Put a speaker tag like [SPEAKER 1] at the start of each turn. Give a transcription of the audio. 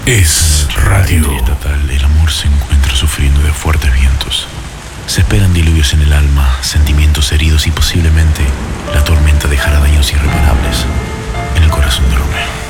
[SPEAKER 1] Es radio.
[SPEAKER 2] Estatal, el amor se encuentra sufriendo de fuertes vientos. Se esperan diluvios en el alma, sentimientos heridos y posiblemente la tormenta dejará daños irreparables en el corazón de Romeo.